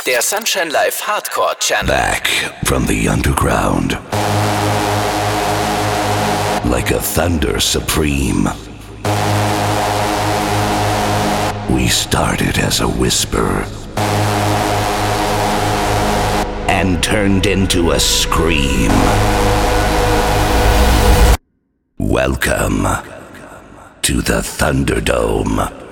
Der Sunshine Live Hardcore Channel. Back from the underground, like a thunder supreme. We started as a whisper and turned into a scream. Welcome to the Thunderdome.